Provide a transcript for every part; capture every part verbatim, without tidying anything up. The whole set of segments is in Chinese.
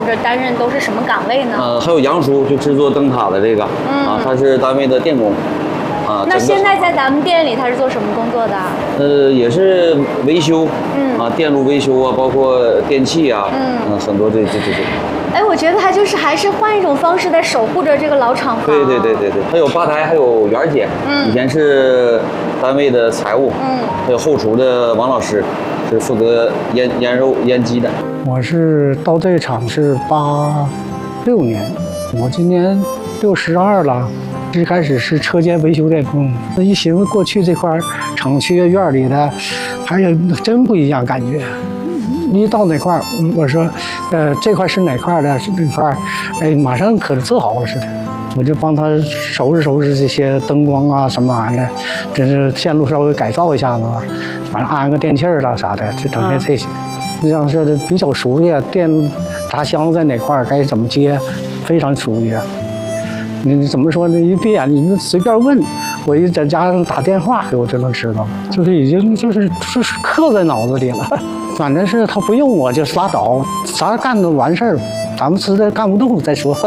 这担任都是什么岗位呢？ 呃，还有杨叔，就制作灯塔的这个，嗯、啊，他是单位的电工，啊。 那现在在咱们店里他是做什么工作的？ 呃，也是维修， 嗯， 啊，电路维修啊，包括电器啊，嗯，呃、很多这这这这。 哎，我觉得他就是还是换一种方式在守护着这个老厂房。 对对对对对，还有吧台，还有园姐，嗯，以前是单位的财务，嗯，还有后厨的王老师，是负责腌腌肉、腌鸡的。 我是到这个厂是八六年，我今年六十二了。最开始是车间维修电工，一寻思过去这块厂区院里的，还有真不一样感觉。一到哪块，我说，呃，这块是哪块的，是那块，哎，马上可做好了似的。我就帮他收拾收拾这些灯光啊什么玩意儿，真是线路稍微改造一下子，反正安个电器儿啦啥的，就整些这些。这样式的比较熟悉，电闸箱在哪块该怎么接，非常熟悉。你怎么说呢？一闭眼，你随便问，我一在家打电话，我就能知道，就是已经就是就是刻在脑子里了。反正是他不用我就拉倒，啥干都完事儿，咱们实在干不动再说。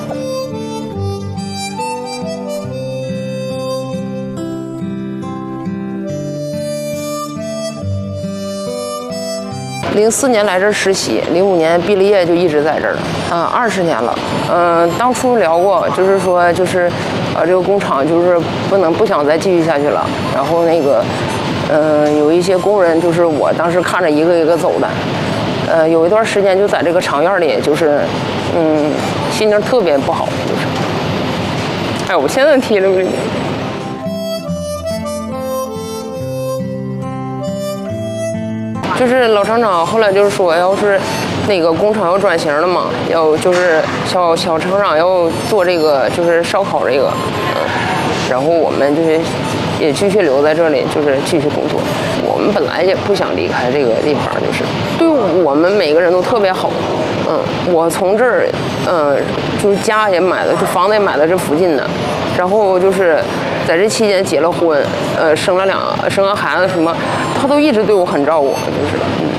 零四年来这儿实习，零五年毕了业就一直在这儿了，嗯，二十年了。嗯，当初聊过，就是说，就是，呃，这个工厂就是不能不想再继续下去了。然后那个，嗯，有一些工人，就是我当时看着一个一个走的，呃，有一段时间就在这个厂院里，就是，嗯，心情特别不好，就是，哎，我现在提了个。就是老厂长后来就是说，要是那个工厂要转型了嘛，要就是小小厂长要做这个就是烧烤这个，嗯，然后我们就是也继续留在这里，就是继续工作。我们本来也不想离开这个地方，就是对我们每个人都特别好，嗯，我从这儿，嗯，就是家也买了，就房子也买了这附近的，然后就是在这期间结了婚，呃，生了两生了孩子什么，他都一直对我很照顾，就是。嗯